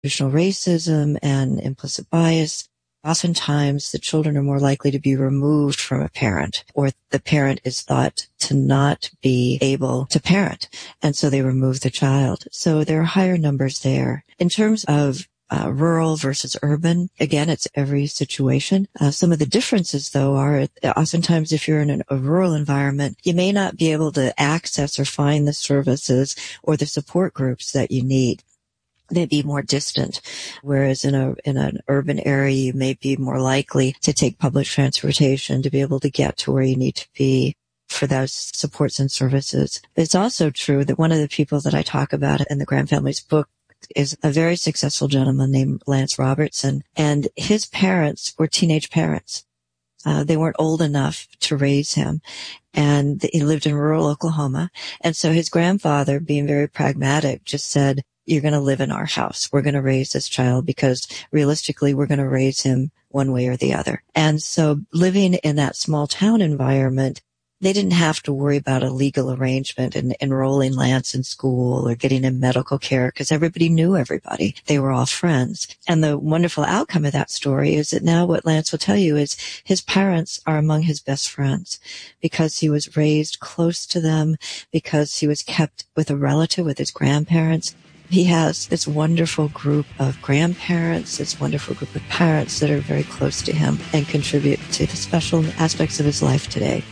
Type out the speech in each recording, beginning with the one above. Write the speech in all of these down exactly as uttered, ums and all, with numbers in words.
traditional racism and implicit bias, oftentimes the children are more likely to be removed from a parent, or the parent is thought to not be able to parent, and so they remove the child. So there are higher numbers there. In terms of Uh, rural versus urban. Again, it's every situation. Uh, some of the differences, though, are oftentimes if you're in an, a rural environment, you may not be able to access or find the services or the support groups that you need. They'd be more distant, whereas in a in an urban area, you may be more likely to take public transportation to be able to get to where you need to be for those supports and services. But it's also true that one of the people that I talk about in the Graham Family's book is a very successful gentleman named Lance Robertson, and his parents were teenage parents. Uh, they weren't old enough to raise him, and he lived in rural Oklahoma. And so his grandfather, being very pragmatic, just said, you're going to live in our house. We're going to raise this child because realistically, we're going to raise him one way or the other. And so living in that small town environment, they didn't have to worry about a legal arrangement and enrolling Lance in school or getting him medical care because everybody knew everybody. They were all friends. And the wonderful outcome of that story is that now what Lance will tell you is his parents are among his best friends because he was raised close to them, because he was kept with a relative, with his grandparents. He has this wonderful group of grandparents, this wonderful group of parents that are very close to him and contribute to the special aspects of his life today.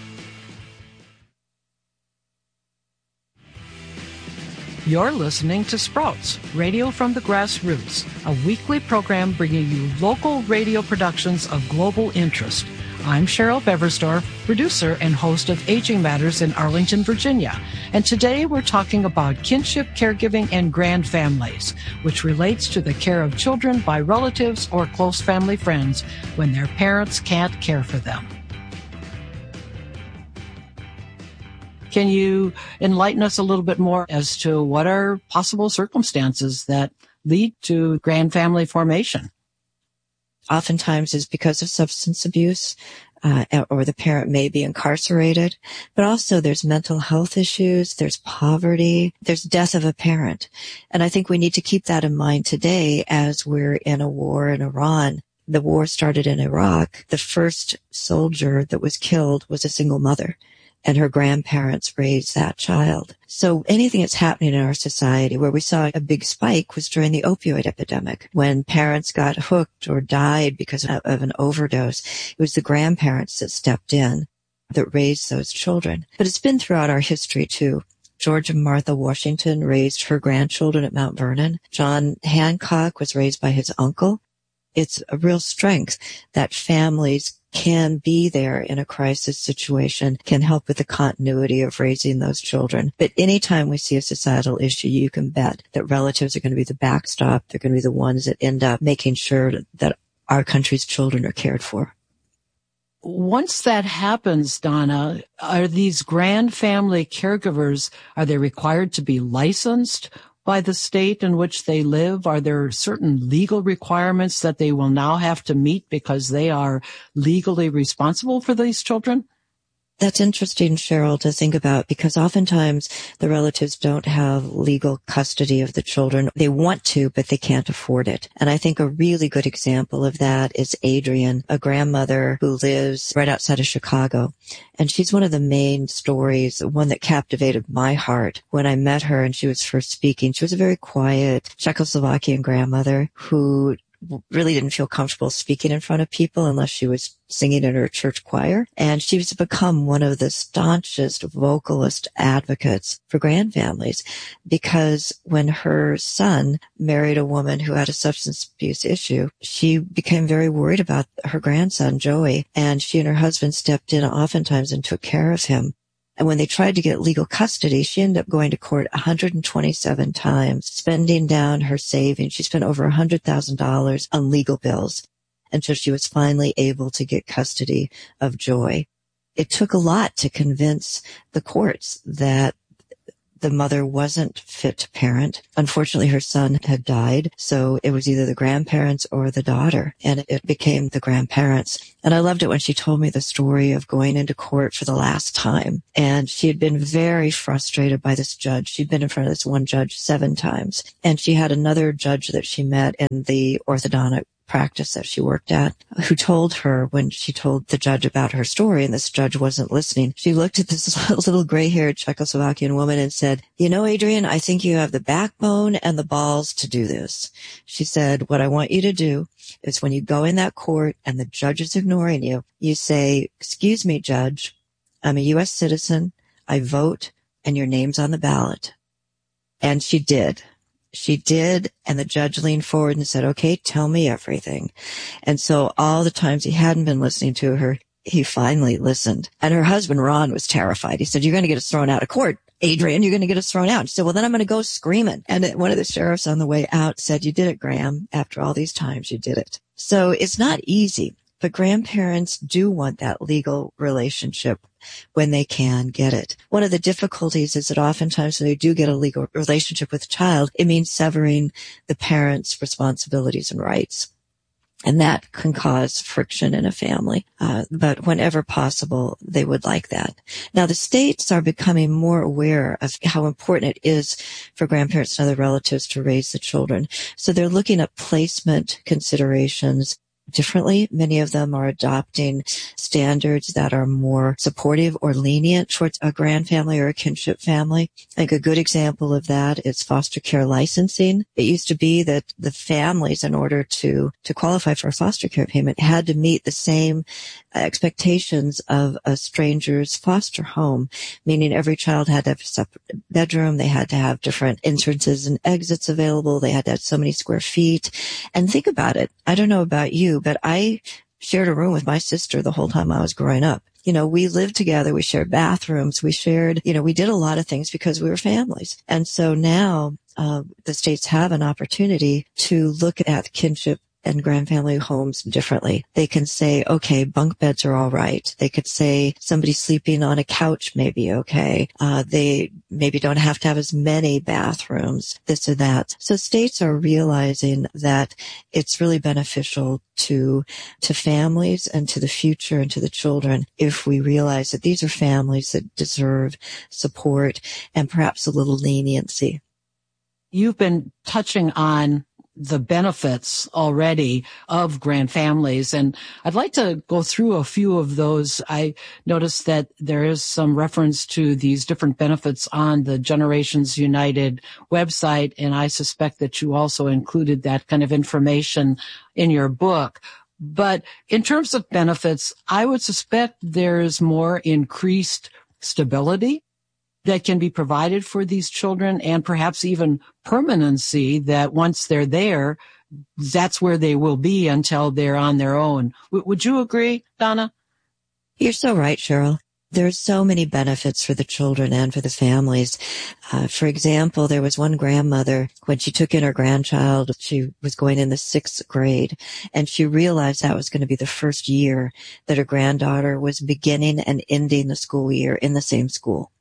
You're listening to Sprouts, Radio from the Grassroots, a weekly program bringing you local radio productions of global interest. I'm Cheryl Beversdorf, producer and host of Aging Matters in Arlington, Virginia. And today we're talking about kinship, caregiving, and grand families, which relates to the care of children by relatives or close family friends when their parents can't care for them. Can you enlighten us a little bit more as to what are possible circumstances that lead to grand family formation? Oftentimes is because of substance abuse, uh, or the parent may be incarcerated, but also there's mental health issues, there's poverty, there's death of a parent. And I think we need to keep that in mind today as we're in a war in Iran. The war started in Iraq. The first soldier that was killed was a single mother, and her grandparents raised that child. So anything that's happening in our society where we saw a big spike was during the opioid epidemic, when parents got hooked or died because of an overdose. It was the grandparents that stepped in that raised those children. But it's been throughout our history too. George and Martha Washington raised her grandchildren at Mount Vernon. John Hancock was raised by his uncle. It's a real strength that families can be there in a crisis situation, can help with the continuity of raising those children. But anytime we see a societal issue, you can bet that relatives are going to be the backstop. They're going to be the ones that end up making sure that our country's children are cared for. Once that happens, Donna, are these grand family caregivers, are they required to be licensed by the state in which they live? Are there certain legal requirements that they will now have to meet because they are legally responsible for these children? That's interesting, Cheryl, to think about, because oftentimes the relatives don't have legal custody of the children. They want to, but they can't afford it. And I think a really good example of that is Adrienne, a grandmother who lives right outside of Chicago. And she's one of the main stories, one that captivated my heart when I met her and she was first speaking. She was a very quiet Czechoslovakian grandmother who really didn't feel comfortable speaking in front of people unless she was singing in her church choir. And she's become one of the staunchest vocalist advocates for grand families, because when her son married a woman who had a substance abuse issue, she became very worried about her grandson, Joey, and she and her husband stepped in oftentimes and took care of him. And when they tried to get legal custody, she ended up going to court one hundred twenty-seven times, spending down her savings. She spent over one hundred thousand dollars on legal bills until she was finally able to get custody of Joy. It took a lot to convince the courts that the mother wasn't fit to parent. Unfortunately, her son had died, so it was either the grandparents or the daughter, and it became the grandparents. And I loved it when she told me the story of going into court for the last time. And she had been very frustrated by this judge. She'd been in front of this one judge seven times. And she had another judge that she met in the orthodontic practice that she worked at, who told her when she told the judge about her story, and this judge wasn't listening, she looked at this little gray-haired Czechoslovakian woman and said, you know, Adrian, I think you have the backbone and the balls to do this. She said, what I want you to do is when you go in that court and the judge is ignoring you, you say, excuse me, judge, I'm a U S citizen, I vote, and your name's on the ballot. And she did. She did, and the judge leaned forward and said, okay, tell me everything. And so all the times he hadn't been listening to her, he finally listened. And her husband, Ron, was terrified. He said, you're going to get us thrown out of court, Adrian, you're going to get us thrown out. She said, well, then I'm going to go screaming. And one of the sheriffs on the way out said, you did it, Graham. After all these times, you did it. So it's not easy, but grandparents do want that legal relationship when they can get it. One of the difficulties is that oftentimes when they do get a legal relationship with a child, it means severing the parent's responsibilities and rights. And that can cause friction in a family. Uh, but whenever possible, they would like that. Now, the states are becoming more aware of how important it is for grandparents and other relatives to raise the children. So they're looking at placement considerations differently. Many of them are adopting standards that are more supportive or lenient towards a grandfamily or a kinship family. I think a good example of that is foster care licensing. It used to be that the families, in order to, to qualify for a foster care payment, had to meet the same expectations of a stranger's foster home, meaning every child had to have a separate bedroom. They had to have different entrances and exits available. They had to have so many square feet. And think about it. I don't know about you, but I shared a room with my sister the whole time I was growing up. You know, we lived together. We shared bathrooms. We shared, you know, we did a lot of things because we were families. And so now uh, the states have an opportunity to look at kinship and grandfamily homes differently. They can say, okay, bunk beds are all right. They could say somebody sleeping on a couch may be okay. Uh, they maybe don't have to have as many bathrooms, this or that. So states are realizing that it's really beneficial to, to families and to the future and to the children if we realize that these are families that deserve support and perhaps a little leniency. You've been touching on the benefits already of grand families. And I'd like to go through a few of those. I noticed that there is some reference to these different benefits on the Generations United website, and I suspect that you also included that kind of information in your book. But in terms of benefits, I would suspect there's more increased stability that can be provided for these children, and perhaps even permanency, that once they're there, that's where they will be until they're on their own. W- would you agree, Donna? You're so right, Cheryl. There's so many benefits for the children and for the families. Uh, for example, there was one grandmother, when she took in her grandchild, she was going in the sixth grade, and she realized that was going to be the first year that her granddaughter was beginning and ending the school year in the same school.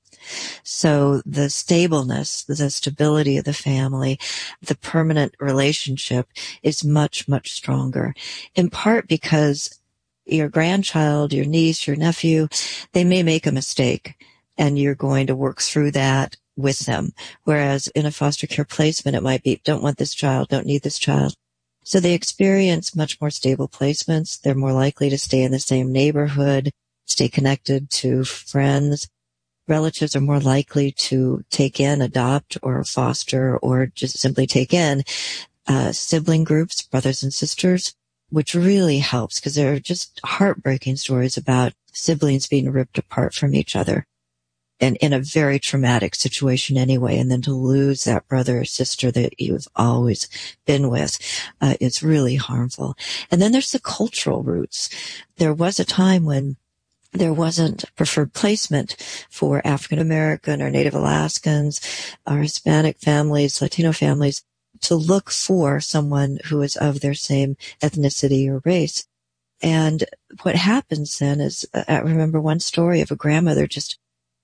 So the stableness, the stability of the family, the permanent relationship is much, much stronger, in part because your grandchild, your niece, your nephew, they may make a mistake, and you're going to work through that with them. Whereas in a foster care placement, it might be, don't want this child, don't need this child. So they experience much more stable placements. They're more likely to stay in the same neighborhood, stay connected to friends. Relatives are more likely to take in, adopt, or foster, or just simply take in uh, sibling groups, brothers and sisters, which really helps, because there are just heartbreaking stories about siblings being ripped apart from each other, and in a very traumatic situation anyway, and then to lose that brother or sister that you've always been with, uh, is really harmful. And then there's the cultural roots. There was a time when there wasn't preferred placement for African American or Native Alaskans or Hispanic families, Latino families, to look for someone who is of their same ethnicity or race. And what happens then is, I remember one story of a grandmother just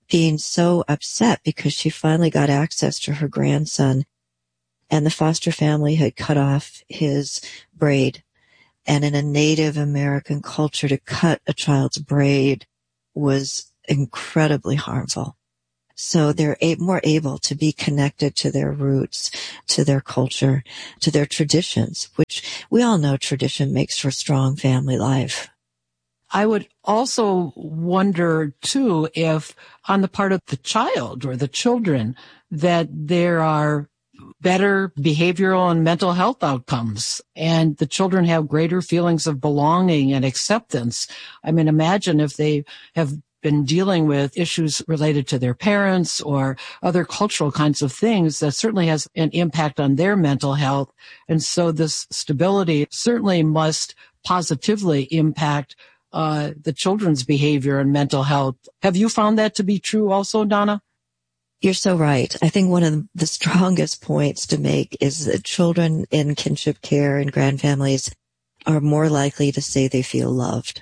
being so upset because she finally got access to her grandson, and the foster family had cut off his braid. And in a Native American culture, to cut a child's braid was incredibly harmful. So they're a- more able to be connected to their roots, to their culture, to their traditions, which we all know tradition makes for strong family life. I would also wonder, too, if on the part of the child or the children, that there are better behavioral and mental health outcomes, and the children have greater feelings of belonging and acceptance. I mean, imagine if they have been dealing with issues related to their parents or other cultural kinds of things, that certainly has an impact on their mental health. And so this stability certainly must positively impact uh, the children's behavior and mental health. Have you found that to be true also, Donna? You're so right. I think one of the strongest points to make is that children in kinship care and grandfamilies are more likely to say they feel loved,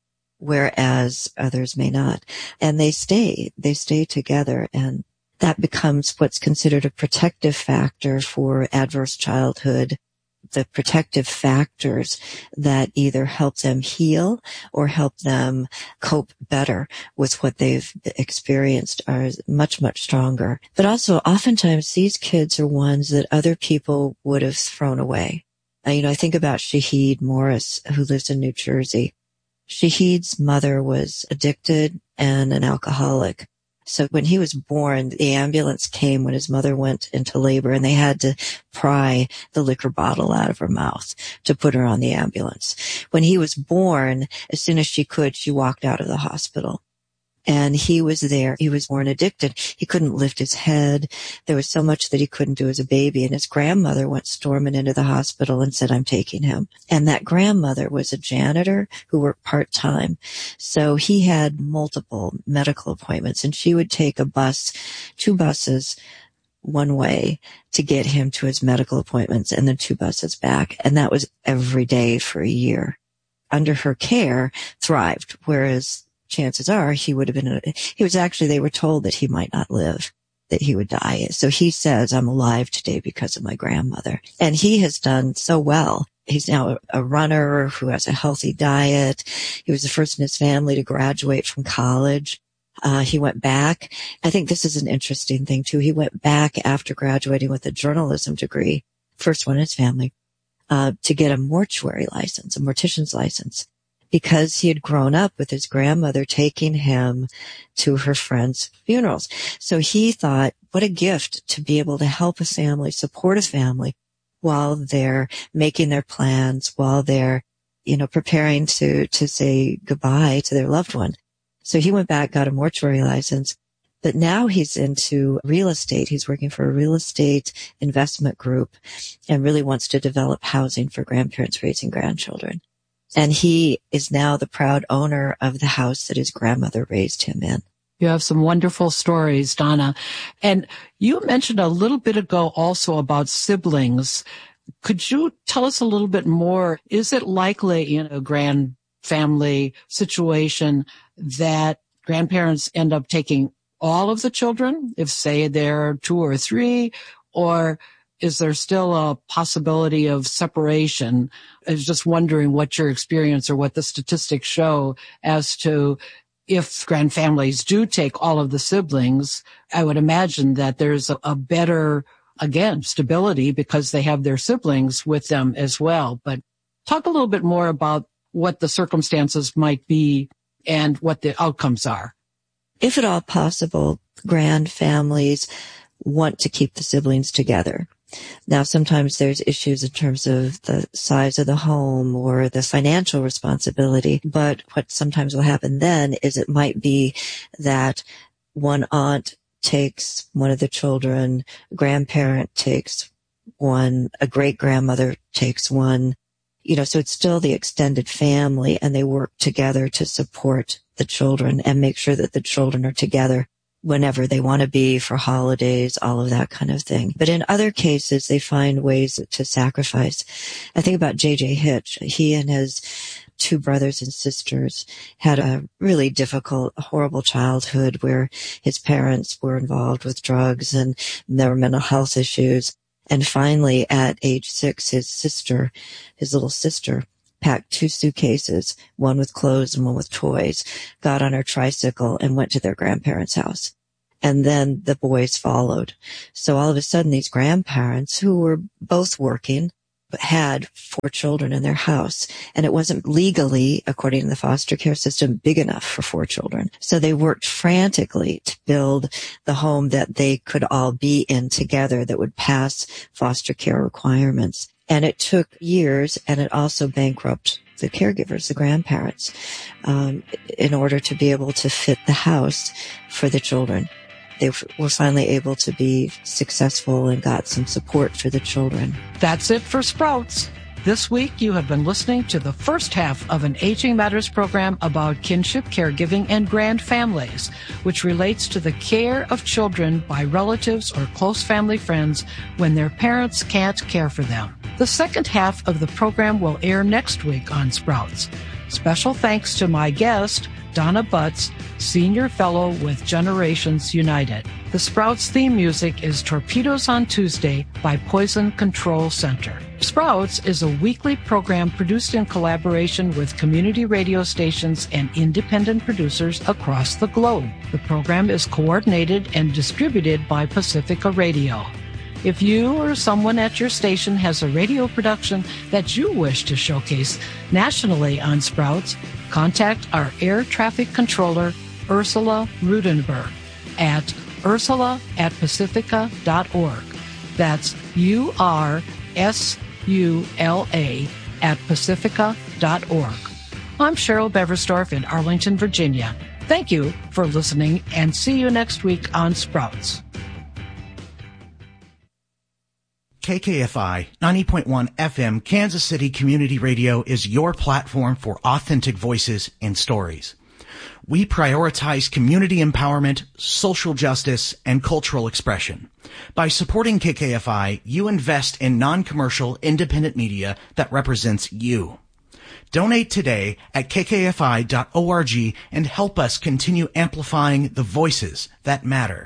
whereas others may not. And they stay, they stay together, and that becomes what's considered a protective factor for adverse childhood, the protective factors that either help them heal or help them cope better with what they've experienced are much, much stronger. But also, oftentimes, these kids are ones that other people would have thrown away. Uh, you know, I think about Shahid Morris, who lives in New Jersey. Shahid's mother was addicted and an alcoholic. So when he was born, the ambulance came when his mother went into labor, and they had to pry the liquor bottle out of her mouth to put her on the ambulance. When he was born, as soon as she could, she walked out of the hospital. And he was there. He was born addicted. He couldn't lift his head. There was so much that he couldn't do as a baby. And his grandmother went storming into the hospital and said, "I'm taking him." And that grandmother was a janitor who worked part-time. So he had multiple medical appointments, and she would take a bus, two buses one way to get him to his medical appointments, and then two buses back. And that was every day for a year. Under her care, thrived, whereas chances are he would have been, a, he was actually, they were told that he might not live, that he would die. So he says, "I'm alive today because of my grandmother." And he has done so well. He's now a runner who has a healthy diet. He was the first in his family to graduate from college. Uh, he went back. I think this is an interesting thing too. He went back after graduating with a journalism degree, first one in his family, uh, to get a mortuary license, a mortician's license, because he had grown up with his grandmother taking him to her friends' funerals. So he thought, what a gift to be able to help a family, support a family while they're making their plans, while they're, you know, preparing to, to say goodbye to their loved one. So he went back, got a mortuary license, but now he's into real estate. He's working for a real estate investment group and really wants to develop housing for grandparents raising grandchildren. And he is now the proud owner of the house that his grandmother raised him in. You have some wonderful stories, Donna. And you mentioned a little bit ago also about siblings. Could you tell us a little bit more? Is it likely in a grand family situation that grandparents end up taking all of the children, if, say, there are two or three, or is there still a possibility of separation? I was just wondering what your experience or what the statistics show as to if grand families do take all of the siblings. I would imagine that there's a, a better, again, stability because they have their siblings with them as well. But talk a little bit more about what the circumstances might be and what the outcomes are. If at all possible, grand families want to keep the siblings together. Now, sometimes there's issues in terms of the size of the home or the financial responsibility, but what sometimes will happen then is it might be that one aunt takes one of the children, a grandparent takes one, a great-grandmother takes one, you know, so it's still the extended family, and they work together to support the children and make sure that the children are together whenever they want to be for holidays, all of that kind of thing. But in other cases, they find ways to sacrifice. I think about J J Hitch. He and his two brothers and sisters had a really difficult, horrible childhood where his parents were involved with drugs and there were mental health issues. And finally, at age six, his sister, his little sister, packed two suitcases, one with clothes and one with toys, got on her tricycle and went to their grandparents' house. And then the boys followed. So all of a sudden, these grandparents, who were both working, had four children in their house, and it wasn't legally, according to the foster care system, big enough for four children. So they worked frantically to build the home that they could all be in together that would pass foster care requirements. And it took years, and it also bankrupted the caregivers, the grandparents, um, in order to be able to fit the house for the children. They were finally able to be successful and got some support for the children. That's it for Sprouts. This week, you have been listening to the first half of an Aging Matters program about kinship, caregiving, and grand families, which relates to the care of children by relatives or close family friends when their parents can't care for them. The second half of the program will air next week on Sprouts. Special thanks to my guest, Donna Butts, Senior Fellow with Generations United. The Sprouts theme music is Torpedoes on Tuesday by Poison Control Center. Sprouts is a weekly program produced in collaboration with community radio stations and independent producers across the globe. The program is coordinated and distributed by Pacifica Radio. If you or someone at your station has a radio production that you wish to showcase nationally on Sprouts, contact our air traffic controller, Ursula Rudenberg, at ursula at pacifica dot org. That's U R S U L A at pacifica dot org. I'm Cheryl Beversdorf in Arlington, Virginia. Thank you for listening, and see you next week on Sprouts. K K F I ninety point one F M Kansas City Community Radio is your platform for authentic voices and stories. We prioritize community empowerment, social justice, and cultural expression. By supporting K K F I, you invest in non-commercial, independent media that represents you. Donate today at k k f i dot org and help us continue amplifying the voices that matter.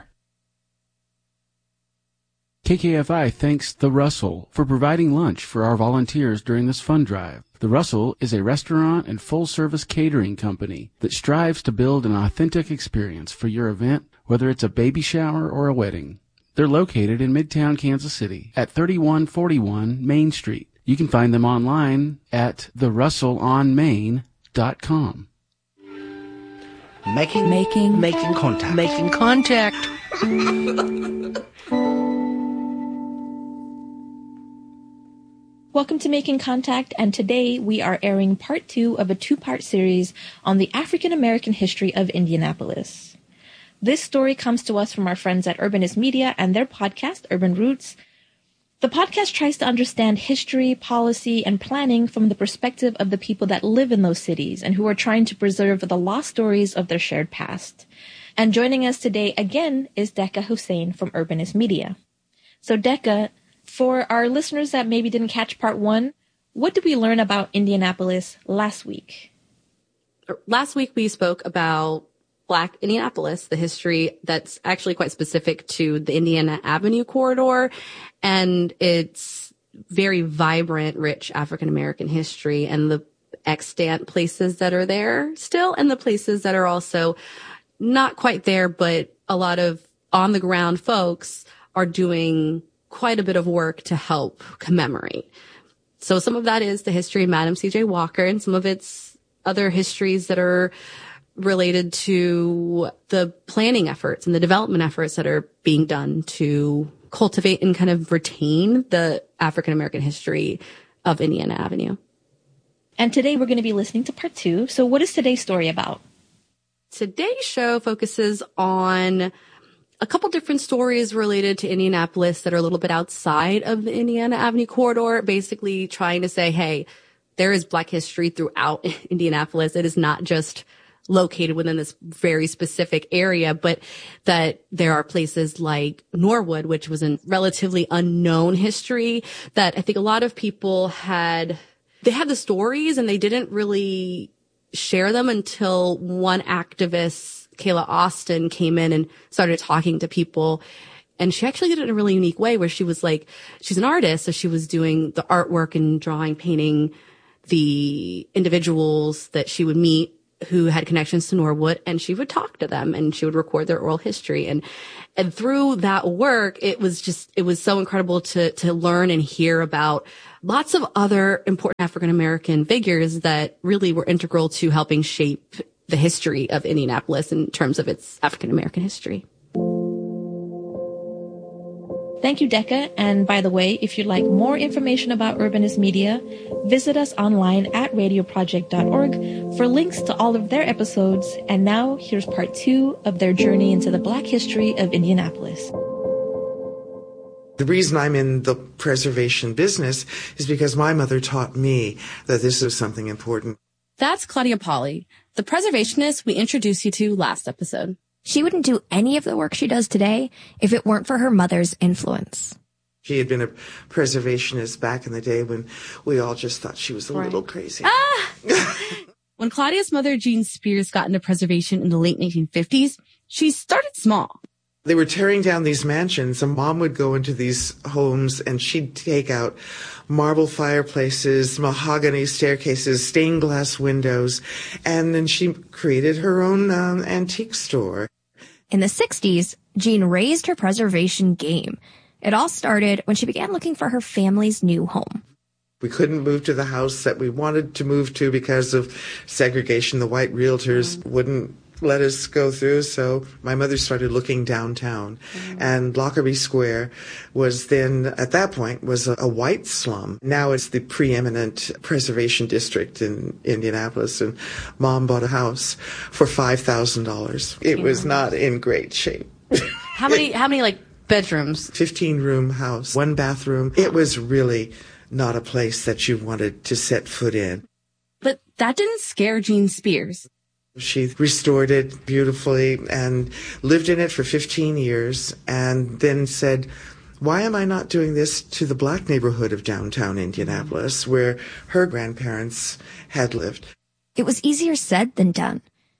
K K F I thanks The Russell for providing lunch for our volunteers during this fund drive. The Russell is a restaurant and full-service catering company that strives to build an authentic experience for your event, whether it's a baby shower or a wedding. They're located in Midtown Kansas City at thirty-one forty-one Main Street. You can find them online at the russell on main dot com. Making, making, making contact. Making contact. Welcome to Making Contact, and today we are airing part two of a two-part series on the African American history of Indianapolis. This story comes to us from our friends at Urbanist Media and their podcast, Urban Roots. The podcast tries to understand history, policy, and planning from the perspective of the people that live in those cities and who are trying to preserve the lost stories of their shared past. And joining us today again is Decca Hussein from Urbanist Media. So Decca, for our listeners that maybe didn't catch part one, what did we learn about Indianapolis last week? Last week we spoke about Black Indianapolis, the history that's actually quite specific to the Indiana Avenue corridor, and its very vibrant, rich African-American history and the extant places that are there still and the places that are also not quite there, but a lot of on-the-ground folks are doing quite a bit of work to help commemorate. So some of that is the history of Madam C J Walker, and some of it's other histories that are related to the planning efforts and the development efforts that are being done to cultivate and kind of retain the African American history of Indiana Avenue. And today we're going to be listening to part two. So what is today's story about? Today's show focuses on a couple different stories related to Indianapolis that are a little bit outside of the Indiana Avenue corridor, basically trying to say, hey, there is Black history throughout Indianapolis. It is not just located within this very specific area, but that there are places like Norwood, which was a relatively unknown history that I think a lot of people had, they had the stories and they didn't really share them until one activist, Kayla Austin, came in and started talking to people. And she actually did it in a really unique way where she was like, she's an artist. So she was doing the artwork and drawing, painting the individuals that she would meet who had connections to Norwood, and she would talk to them and she would record their oral history. And, and through that work, it was just, it was so incredible to, to learn and hear about lots of other important African American figures that really were integral to helping shape the history of Indianapolis in terms of its African American history. Thank you, Decca. And by the way, if you'd like more information about Urbanist Media, visit us online at radio project dot org for links to all of their episodes. And now here's part two of their journey into the Black history of Indianapolis. The reason I'm in the preservation business is because my mother taught me that this is something important. That's Claudia Pauly, the preservationist we introduced you to last episode. She wouldn't do any of the work she does today if it weren't for her mother's influence. She had been a preservationist back in the day when we all just thought she was a right. little crazy. Ah! When Claudia's mother, Jean Spears, got into preservation in the late nineteen fifties, she started small. They were tearing down these mansions, and Mom would go into these homes and she'd take out marble fireplaces, mahogany staircases, stained glass windows, and then she created her own um, antique store. In the sixties, Jean raised her preservation game. It all started when she began looking for her family's new home. We couldn't move to the house that we wanted to move to because of segregation. The white realtors mm. wouldn't let us go through, so my mother started looking downtown. Mm. And Lockerbie Square was then, at that point, was a, a white slum. Now it's the preeminent preservation district in Indianapolis, and Mom bought a house for five thousand dollars. It was not in great shape. How many, how many, like, bedrooms? fifteen-room house, one bathroom. It was really not a place that you wanted to set foot in. But that didn't scare Jean Spears. She restored it beautifully and lived in it for fifteen years and then said, why am I not doing this to the Black neighborhood of downtown Indianapolis, where her grandparents had lived? It was easier said than done.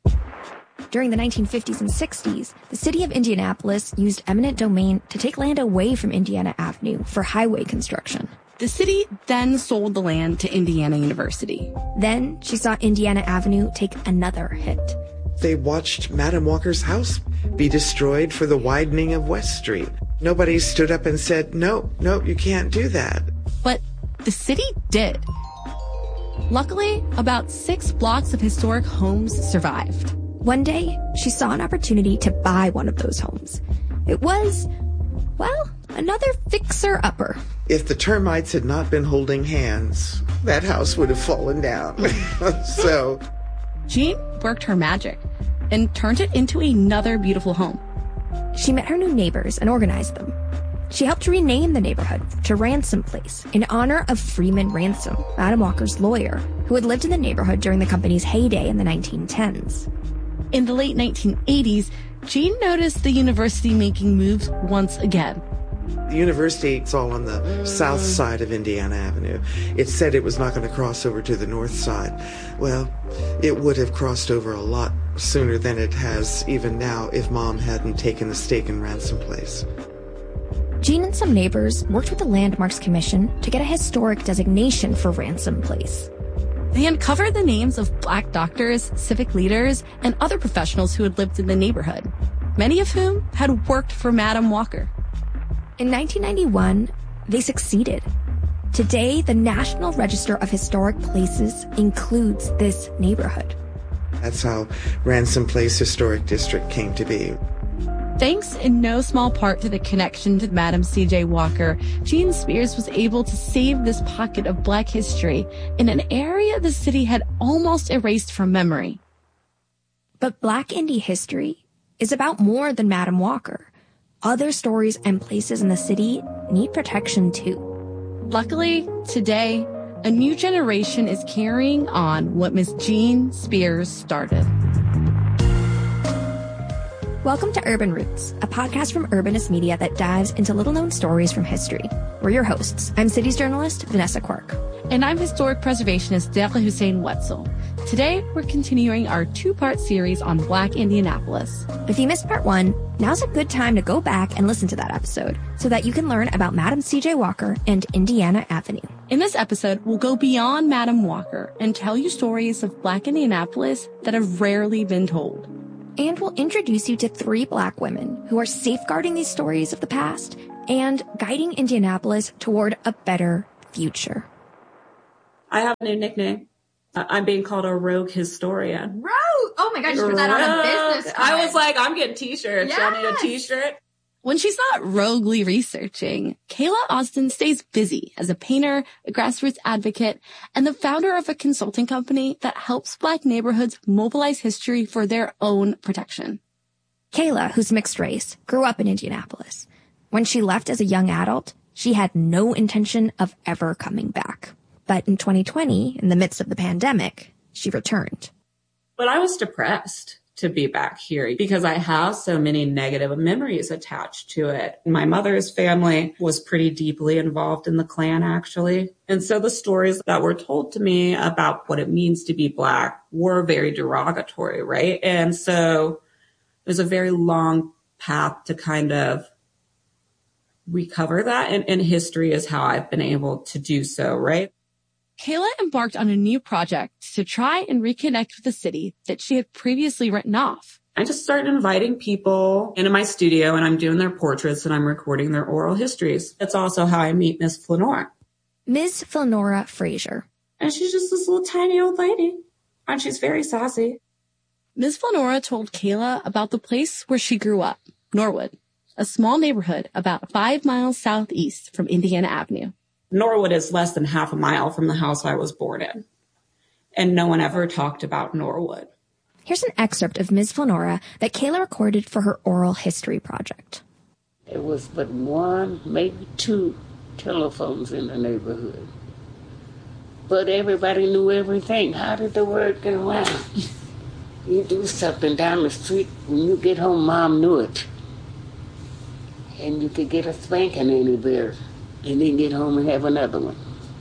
During the nineteen fifties and sixties, the city of Indianapolis used eminent domain to take land away from Indiana Avenue for highway construction. The city then sold the land to Indiana University. Then she saw Indiana Avenue take another hit. They watched Madam Walker's house be destroyed for the widening of West Street. Nobody stood up and said, no, no, you can't do that. But the city did. Luckily, about six blocks of historic homes survived. One day, she saw an opportunity to buy one of those homes. It was, well, another fixer-upper. If the termites had not been holding hands, that house would have fallen down. So Jean worked her magic and turned it into another beautiful home. She met her new neighbors and organized them. She helped rename the neighborhood to Ransom Place in honor of Freeman Ransom, Madam Walker's lawyer, who had lived in the neighborhood during the company's heyday in the nineteen tens. In the late nineteen eighties, Jean noticed the university making moves once again. The university is all on the south side of Indiana Avenue. It said it was not going to cross over to the north side. Well, it would have crossed over a lot sooner than it has even now if Mom hadn't taken a stake in Ransom Place. Jean and some neighbors worked with the Landmarks Commission to get a historic designation for Ransom Place. They uncovered the names of Black doctors, civic leaders, and other professionals who had lived in the neighborhood, many of whom had worked for Madam Walker. In nineteen ninety-one, they succeeded. Today, the National Register of Historic Places includes this neighborhood. That's how Ransom Place Historic District came to be. Thanks in no small part to the connection to Madam C J Walker, Jean Spears was able to save this pocket of Black history in an area the city had almost erased from memory. But Black Indy history is about more than Madam Walker. Other stories and places in the city need protection too. Luckily, today, a new generation is carrying on what Miss Jean Spears started. Welcome to Urban Roots, a podcast from Urbanist Media that dives into little-known stories from history. We're your hosts. I'm cities journalist Vanessa Quirk. And I'm historic preservationist Dequa Hussein Wetzel. Today, we're continuing our two-part series on Black Indianapolis. If you missed part one, now's a good time to go back and listen to that episode so that you can learn about Madam C J Walker and Indiana Avenue. In this episode, we'll go beyond Madam Walker and tell you stories of Black Indianapolis that have rarely been told. And we'll introduce you to three Black women who are safeguarding these stories of the past and guiding Indianapolis toward a better future. I have a new nickname. I'm being called a rogue historian. Rogue! Oh my gosh, you put that on a business card. I was like, I'm getting t-shirts. Yes. Y'all need a t-shirt? When she's not roguely researching, Kayla Austin stays busy as a painter, a grassroots advocate, and the founder of a consulting company that helps Black neighborhoods mobilize history for their own protection. Kayla, who's mixed race, grew up in Indianapolis. When she left as a young adult, she had no intention of ever coming back. But in twenty twenty, in the midst of the pandemic, she returned. But I was depressed to be back here because I have so many negative memories attached to it. My mother's family was pretty deeply involved in the Klan, actually. And so the stories that were told to me about what it means to be Black were very derogatory, right? And so there's a very long path to kind of recover that. And, and history is how I've been able to do so, right? Kayla embarked on a new project to try and reconnect with the city that she had previously written off. I just started inviting people into my studio, and I'm doing their portraits and I'm recording their oral histories. That's also how I meet Miss Flanora. Miss Flanora Frazier. And she's just this little tiny old lady, and she's very sassy. Miss Flanora told Kayla about the place where she grew up, Norwood, a small neighborhood about five miles southeast from Indiana Avenue. Norwood is less than half a mile from the house I was born in. And no one ever talked about Norwood. Here's an excerpt of Miz Flanora that Kayla recorded for her oral history project. There was but one, maybe two telephones in the neighborhood. But everybody knew everything. How did the word get around? You do something down the street, when you get home, Mom knew it. And you could get a spanking anywhere. And then get home and have another one.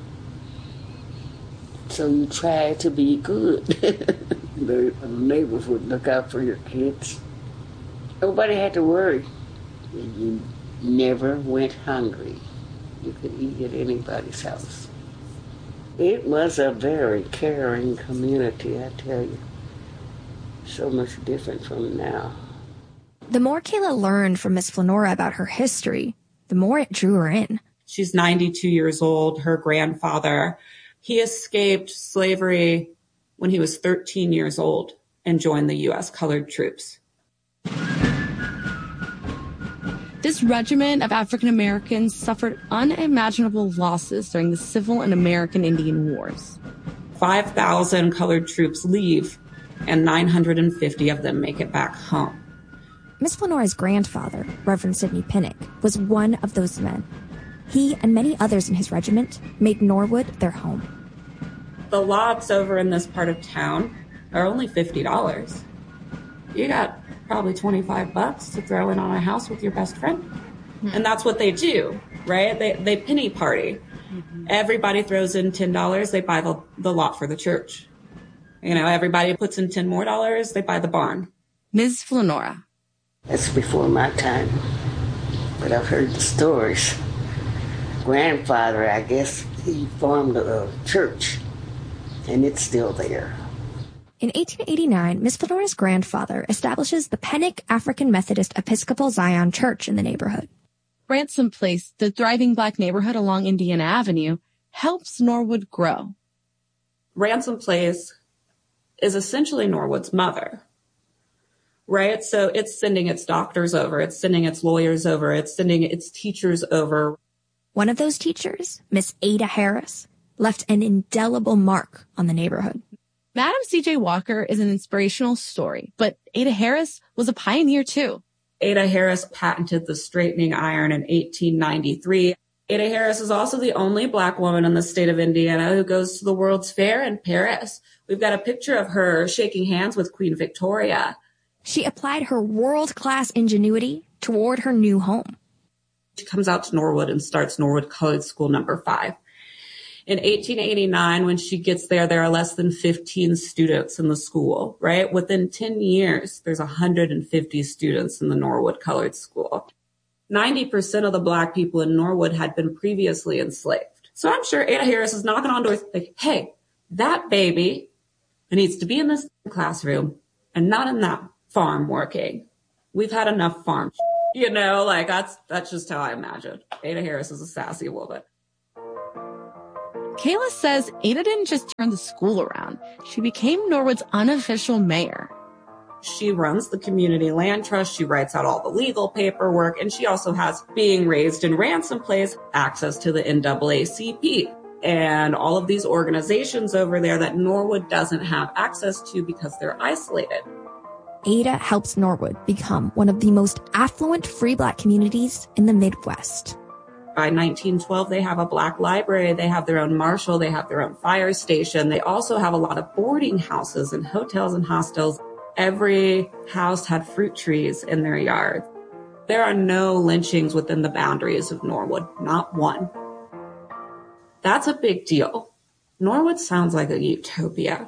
So you try to be good. The neighbors would look out for your kids. Nobody had to worry. You never went hungry. You could eat at anybody's house. It was a very caring community, I tell you. So much different from now. The more Kayla learned from Miss Flanora about her history, the more it drew her in. She's ninety-two years old. Her grandfather, he escaped slavery when he was thirteen years old and joined the U S colored troops. This regiment of African Americans suffered unimaginable losses during the Civil and American Indian Wars. five thousand colored troops leave, and nine hundred fifty of them make it back home. Miss Flanora's grandfather, Reverend Sidney Pinnock, was one of those men. He and many others in his regiment made Norwood their home. The lots over in this part of town are only fifty dollars. You got probably twenty-five bucks to throw in on a house with your best friend. Mm-hmm. And that's what they do, right? They they penny party. Mm-hmm. Everybody throws in ten dollars. They buy the, the lot for the church. You know, everybody puts in ten more dollars. They buy the barn. Miz Flanora. That's before my time. But I've heard the stories. Grandfather, I guess, he formed a church, and it's still there. In eighteen eighty-nine, Miss Flanora's grandfather establishes the Pennock African Methodist Episcopal Zion Church in the neighborhood. Ransom Place, the thriving Black neighborhood along Indiana Avenue, helps Norwood grow. Ransom Place is essentially Norwood's mother, right? So it's sending its doctors over, it's sending its lawyers over, it's sending its teachers over. One of those teachers, Miss Ada Harris, left an indelible mark on the neighborhood. Madam C J Walker is an inspirational story, but Ada Harris was a pioneer too. Ada Harris patented the straightening iron in eighteen ninety-three. Ada Harris is also the only Black woman in the state of Indiana who goes to the World's Fair in Paris. We've got a picture of her shaking hands with Queen Victoria. She applied her world-class ingenuity toward her new home. She comes out to Norwood and starts Norwood Colored School number five. In eighteen eighty-nine, when she gets there, there are less than fifteen students in the school, right? Within ten years, there's one hundred fifty students in the Norwood Colored School. ninety percent of the Black people in Norwood had been previously enslaved. So I'm sure Ada Harris is knocking on doors like, hey, that baby needs to be in this classroom and not in that farm working. We've had enough farm. You know, like that's that's just how I imagine. Ada Harris is a sassy woman. Kayla says Ada didn't just turn the school around. She became Norwood's unofficial mayor. She runs the community land trust. She writes out all the legal paperwork. And she also has, being raised in Ransom Place, access to the N double A C P and all of these organizations over there that Norwood doesn't have access to because they're isolated. Ada helps Norwood become one of the most affluent free Black communities in the Midwest. By nineteen twelve, they have a Black library. They have their own marshal. They have their own fire station. They also have a lot of boarding houses and hotels and hostels. Every house had fruit trees in their yard. There are no lynchings within the boundaries of Norwood, not one. That's a big deal. Norwood sounds like a utopia.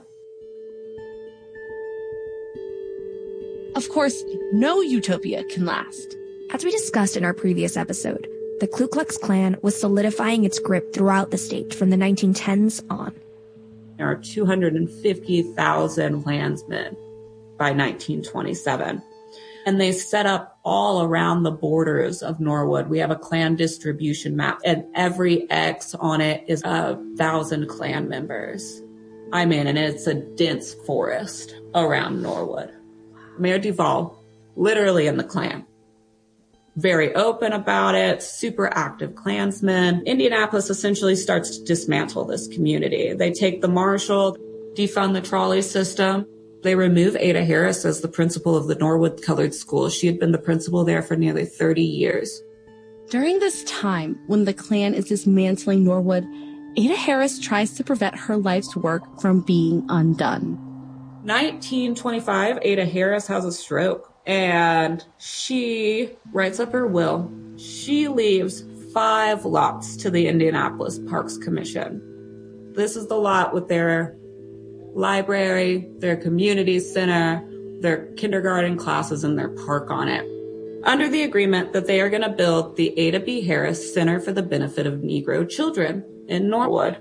Of course, no utopia can last. As we discussed in our previous episode, the Ku Klux Klan was solidifying its grip throughout the state from the nineteen tens on. There are two hundred fifty thousand Klansmen by nineteen twenty-seven. And they set up all around the borders of Norwood. We have a Klan distribution map, and every X on it is a thousand Klan members. I mean, and it's a dense forest around Norwood. Mayor Duval, literally in the Klan. Very open about it, super active Klansmen. Indianapolis essentially starts to dismantle this community. They take the marshal, defund the trolley system. They remove Ada Harris as the principal of the Norwood Colored School. She had been the principal there for nearly thirty years. During this time, when the Klan is dismantling Norwood, Ada Harris tries to prevent her life's work from being undone. nineteen twenty-five, Ada Harris has a stroke. And she writes up her will. She leaves five lots to the Indianapolis Parks Commission. This is the lot with their library, their community center, their kindergarten classes, and their park on it, under the agreement that they are going to build the Ada B. Harris Center for the Benefit of Negro Children in Norwood.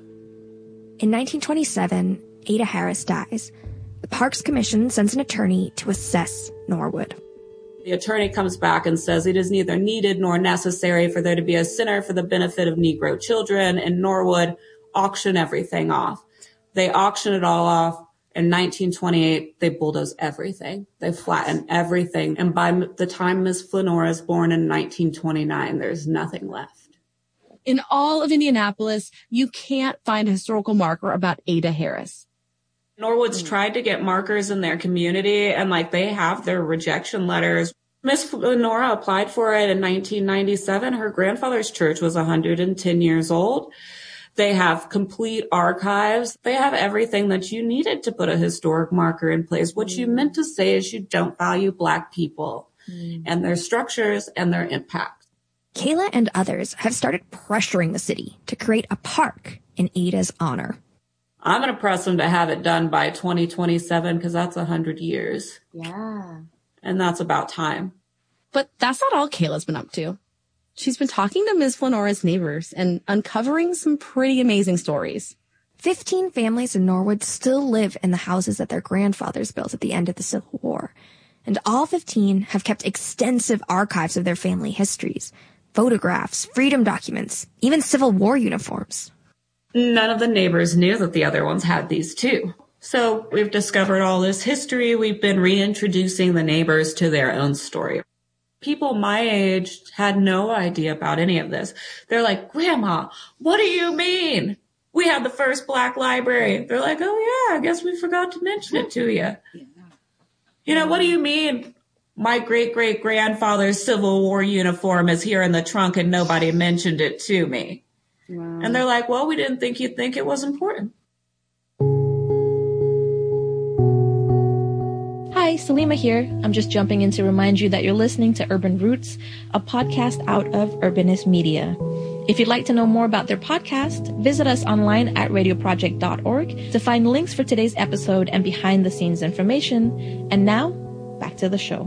In nineteen twenty-seven, Ada Harris dies. The Parks Commission sends an attorney to assess Norwood. The attorney comes back and says it is neither needed nor necessary for there to be a center for the benefit of Negro children in Norwood. Auction everything off. They auction it all off. In nineteen twenty-eight, they bulldoze everything. They flatten everything. And by the time Miss Flanora is born in nineteen twenty-nine, there's nothing left. In all of Indianapolis, you can't find a historical marker about Ada Harris. Norwood's tried to get markers in their community, and like they have their rejection letters. Miss Flanora applied for it in nineteen ninety-seven. Her grandfather's church was one hundred ten years old. They have complete archives. They have everything that you needed to put a historic marker in place. What you meant to say is you don't value Black people mm. and their structures and their impact. Kayla and others have started pressuring the city to create a park in Ada's honor. I'm going to press them to have it done by twenty twenty-seven because that's one hundred years. Yeah. And that's about time. But that's not all Kayla's been up to. She's been talking to Miz Flanora's neighbors and uncovering some pretty amazing stories. Fifteen families in Norwood still live in the houses that their grandfathers built at the end of the Civil War. And all fifteen have kept extensive archives of their family histories, photographs, freedom documents, even Civil War uniforms. None of the neighbors knew that the other ones had these too. So we've discovered all this history. We've been reintroducing the neighbors to their own story. People my age had no idea about any of this. They're like, Grandma, what do you mean? We had the first Black library. They're like, oh yeah, I guess we forgot to mention it to you. You know, what do you mean? My great great grandfather's Civil War uniform is here in the trunk and nobody mentioned it to me. Wow. And they're like, well, we didn't think you'd think it was important. Hi, Hi, Salima here. I'm just jumping in to remind you that you're listening to Urban Roots, a podcast out of Urbanist Media. If you'd like to know more about their podcast, visit us online at radio project dot org to find links for today's episode and behind-the-scenes information. And now, back to the show.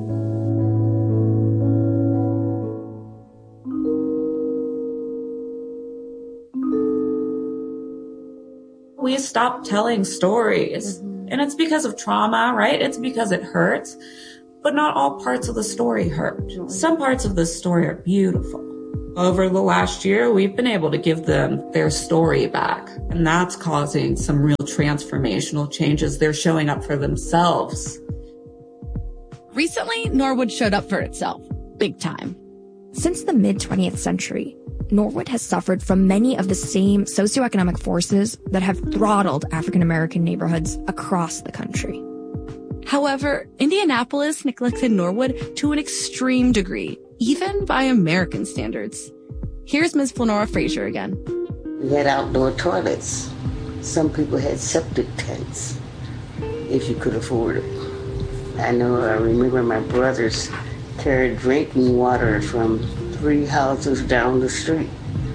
We stopped telling stories. And it's because of trauma, right? It's because it hurts. But not all parts of the story hurt. Some parts of the story are beautiful. Over the last year, we've been able to give them their story back. And that's causing some real transformational changes. They're showing up for themselves. Recently, Norwood showed up for itself. Big time. Since the mid-twentieth century, Norwood has suffered from many of the same socioeconomic forces that have throttled African-American neighborhoods across the country. However, Indianapolis neglected Norwood to an extreme degree, even by American standards. Here's Miz Flanora Frazier again. We had outdoor toilets. Some people had septic tanks, if you could afford it. I know, I remember my brothers carried drinking water from three houses down the street.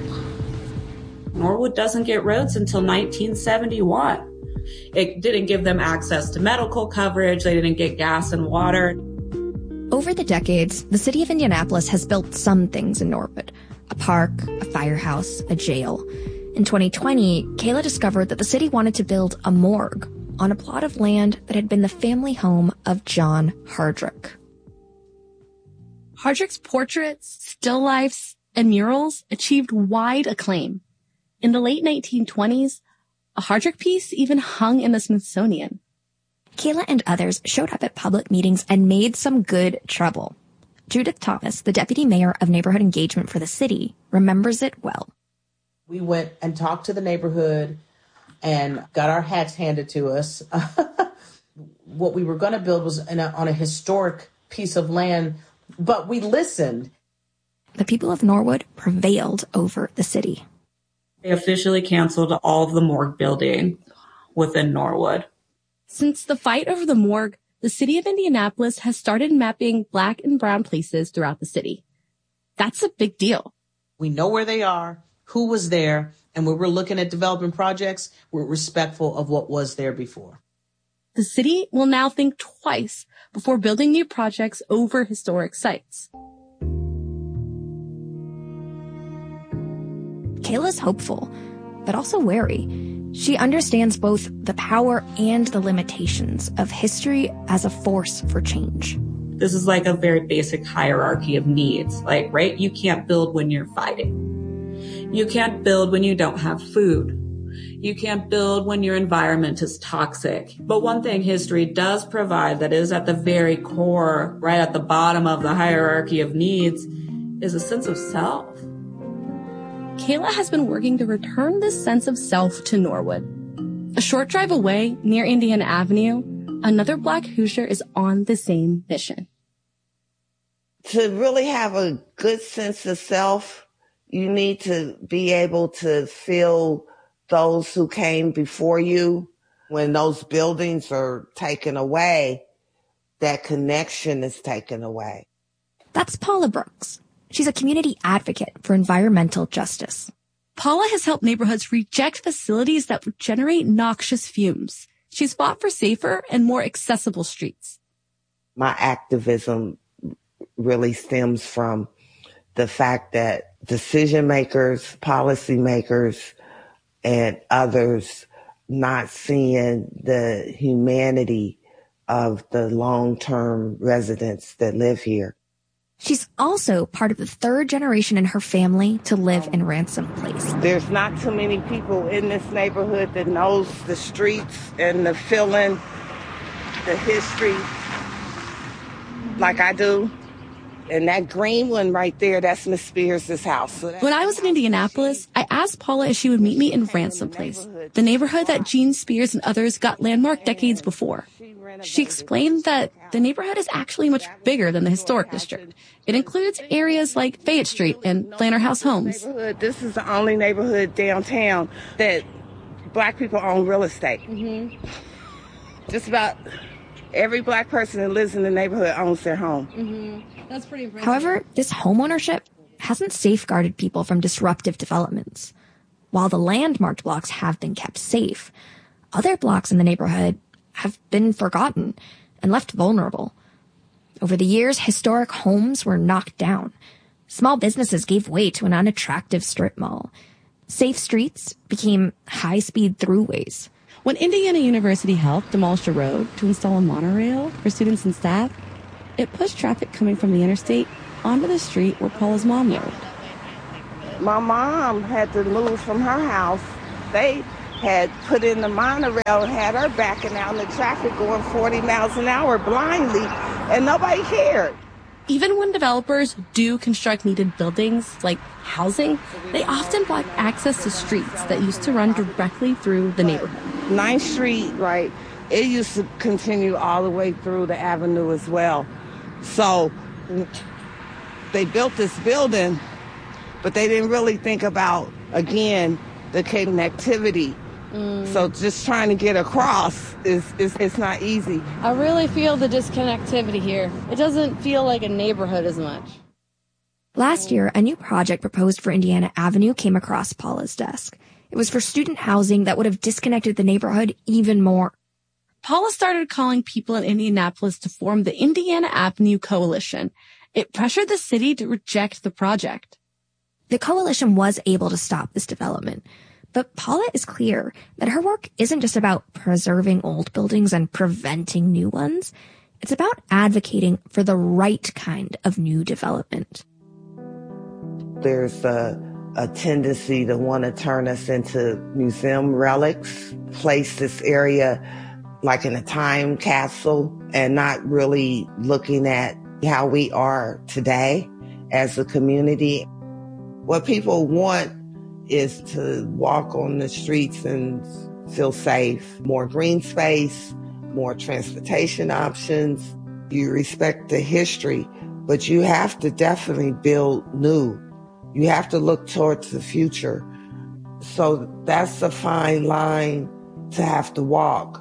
Norwood doesn't get roads until nineteen seventy-one. It didn't give them access to medical coverage. They didn't get gas and water. Over the decades, the city of Indianapolis has built some things in Norwood. A park, a firehouse, a jail. In twenty twenty, Kayla discovered that the city wanted to build a morgue on a plot of land that had been the family home of John Hardrick. Hardrick's portraits, still lifes, and murals achieved wide acclaim. In the late nineteen twenties, a Hardrick piece even hung in the Smithsonian. Kayla and others showed up at public meetings and made some good trouble. Judith Thomas, the deputy mayor of neighborhood engagement for the city, remembers it well. We went and talked to the neighborhood and got our hats handed to us. What we were going to build was in a, on a historic piece of land, but we listened. The people of Norwood prevailed over the city. They officially canceled all of the morgue building within Norwood. Since the fight over the morgue, the city of Indianapolis has started mapping Black and brown places throughout the city. That's a big deal. We know where they are, who was there, and when we're looking at development projects, we're respectful of what was there before. The city will now think twice before building new projects over historic sites. Kayla's hopeful, but also wary. She understands both the power and the limitations of history as a force for change. This is like a very basic hierarchy of needs. Like, right? You can't build when you're fighting. You can't build when you don't have food. You can't build when your environment is toxic. But one thing history does provide that is at the very core, right at the bottom of the hierarchy of needs, is a sense of self. Kayla has been working to return this sense of self to Norwood. A short drive away, near Indiana Avenue, another Black Hoosier is on the same mission. To really have a good sense of self, you need to be able to feel those who came before you. When those buildings are taken away, that connection is taken away. That's Paula Brooks. She's a community advocate for environmental justice. Paula has helped neighborhoods reject facilities that would generate noxious fumes. She's fought for safer and more accessible streets. My activism really stems from the fact that decision makers, policy makers, and others not seeing the humanity of the long-term residents that live here. She's also part of the third generation in her family to live in Ransom Place. There's not too many people in this neighborhood that knows the streets and the feeling, the history like I do. And that green one right there, that's Miss Spears' house. So when I was in Indianapolis, I asked Paula if she would meet me in Ransom Place, the neighborhood that Gene Spears and others got landmarked decades before. She explained that the neighborhood is actually much bigger than the historic district. It includes areas like Fayette Street and Planter House Homes. This is the only neighborhood downtown that Black people own real estate. Mm-hmm. Just about Every black person that lives in the neighborhood owns their home. Mm-hmm. That's pretty impressive. However, this homeownership hasn't safeguarded people from disruptive developments. While the landmarked blocks have been kept safe, other blocks in the neighborhood have been forgotten and left vulnerable. Over the years, historic homes were knocked down. Small businesses gave way to an unattractive strip mall. Safe streets became high-speed throughways. When Indiana University helped demolish a road to install a monorail for students and staff, it pushed traffic coming from the interstate onto the street where Paula's mom lived. My mom had to move from her house. They had put in the monorail and had her backing out in the traffic going forty miles an hour blindly, and nobody cared. Even when developers do construct needed buildings, like housing, they often block access to streets that used to run directly through the neighborhood. ninth Street, right, it used to continue all the way through the avenue as well. So they built this building, but they didn't really think about, again, the connectivity. Mm. So just trying to get across is, is it's not easy. I really feel the disconnectivity here. It doesn't feel like a neighborhood as much. Last year, a new project proposed for Indiana Avenue came across Paula's desk. It was for student housing that would have disconnected the neighborhood even more. Paula started calling people in Indianapolis to form the Indiana Avenue Coalition. It pressured the city to reject the project. The coalition was able to stop this development, but Paula is clear that her work isn't just about preserving old buildings and preventing new ones. It's about advocating for the right kind of new development. There's a, a tendency to want to turn us into museum relics, place this area like in a time capsule, and not really looking at how we are today as a community. What people want is to walk on the streets and feel safe. More green space, more transportation options. You respect the history, but you have to definitely build new. You have to look towards the future. So that's a fine line to have to walk.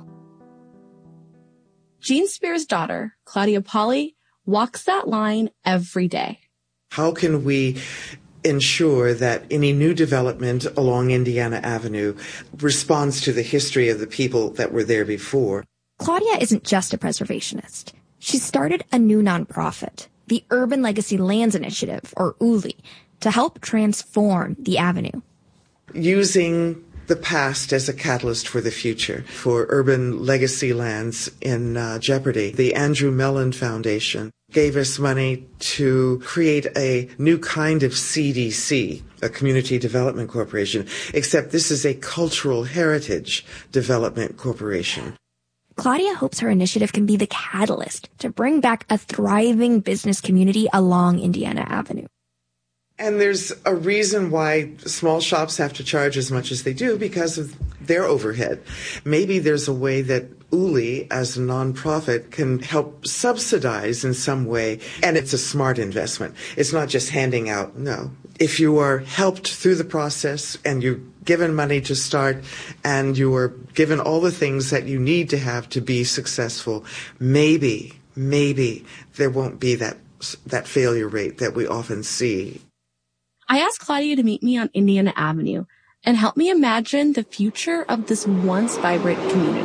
Jean Spear's daughter, Claudia Polly, walks that line every day. How can we ensure that any new development along Indiana Avenue responds to the history of the people that were there before? Claudia isn't just a preservationist. She started a new nonprofit, the Urban Legacy Lands Initiative, or U L I, to help transform the avenue. Using the past as a catalyst for the future, for urban legacy lands in uh, jeopardy, the Andrew Mellon Foundation gave us money to create a new kind of C D C, a Community Development Corporation, except this is a Cultural Heritage Development Corporation. Claudia hopes her initiative can be the catalyst to bring back a thriving business community along Indiana Avenue. And there's a reason why small shops have to charge as much as they do, because of their overhead. Maybe there's a way that U L I, as a nonprofit, can help subsidize in some way. And it's a smart investment. It's not just handing out. No. If you are helped through the process and you're given money to start and you are given all the things that you need to have to be successful, maybe, maybe there won't be that, that failure rate that we often see. I asked Claudia to meet me on Indiana Avenue and help me imagine the future of this once vibrant community.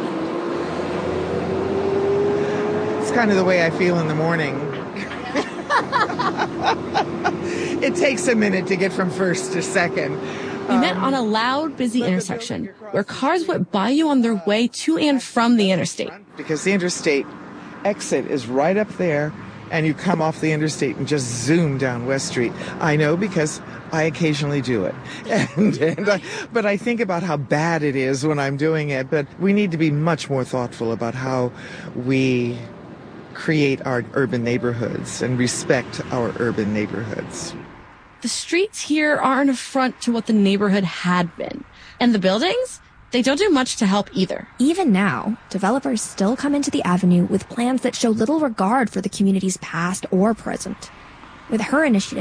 It's kind of the way I feel in the morning. It takes a minute to get from first to second. We um, met on a loud, busy intersection where cars went by you on their way to and from the interstate. Because the interstate exit is right up there, and you come off the interstate and just zoom down West Street. I know because I occasionally do it. And, and I, but I think about how bad it is when I'm doing it. But we need to be much more thoughtful about how we create our urban neighborhoods and respect our urban neighborhoods. The streets here are an affront to what the neighborhood had been. And the buildings? They don't do much to help either. Even now, developers still come into the avenue with plans that show little regard for the community's past or present. With her initiative,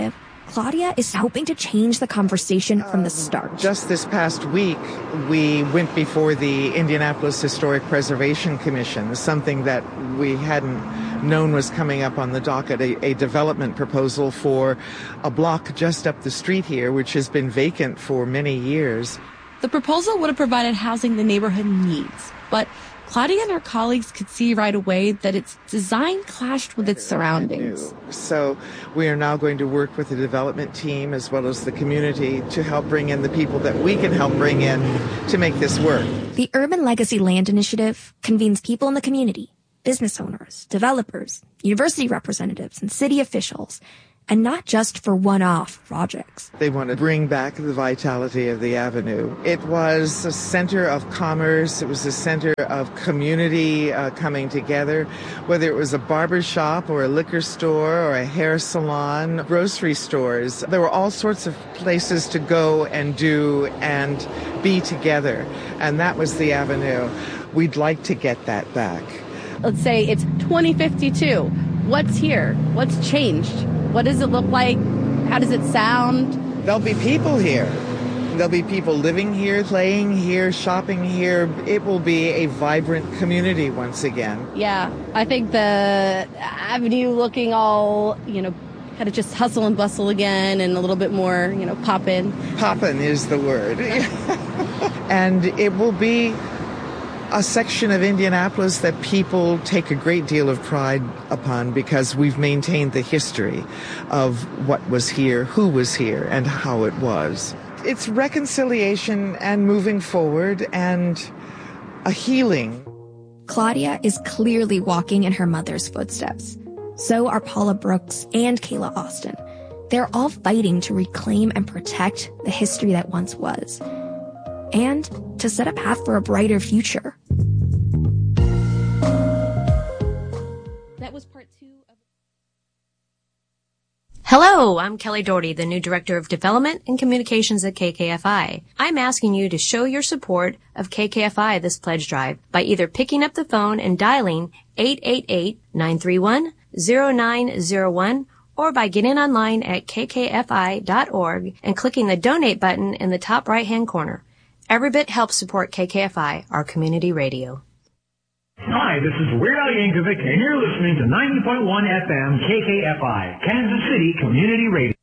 Claudia is hoping to change the conversation from the start. Just this past week, we went before the Indianapolis Historic Preservation Commission, something that we hadn't known was coming up on the docket, a, a development proposal for a block just up the street here, which has been vacant for many years. The proposal would have provided housing the neighborhood needs, but Claudia and her colleagues could see right away that its design clashed with its surroundings. So we are now going to work with the development team as well as the community to help bring in the people that we can help bring in to make this work. The Urban Legacy Land Initiative convenes people in the community, business owners, developers, university representatives, and city officials, and not just for one-off projects. They want to bring back the vitality of the avenue. It was a center of commerce. It was a center of community uh, coming together, whether it was a barber shop or a liquor store or a hair salon, grocery stores. There were all sorts of places to go and do and be together, and that was the avenue. We'd like to get that back. Let's say it's twenty fifty-two. What's here? What's changed? What does it look like? How does it sound? There'll be people here. There'll be people living here, playing here, shopping here. It will be a vibrant community once again. Yeah, I think the avenue looking all, you know, kind of just hustle and bustle again and a little bit more, you know, poppin'. Poppin' is the word. And it will be a section of Indianapolis that people take a great deal of pride upon because we've maintained the history of what was here, who was here, and how it was. It's reconciliation and moving forward and a healing. Claudia is clearly walking in her mother's footsteps. So are Paula Brooks and Kayla Austin. They're all fighting to reclaim and protect the history that once was, and to set a path for a brighter future. That was part two of... Hello, I'm Kelly Doherty, the new Director of Development and Communications at K K F I. I'm asking you to show your support of K K F I this pledge drive by either picking up the phone and dialing eight eight eight, nine three one, zero nine zero one or by getting online at k k f i dot org and clicking the donate button in the top right-hand corner. Every bit helps support K K F I, our community radio. Hi, this is Weird Al Yankovic, and you're listening to ninety point one F M K K F I, Kansas City Community Radio.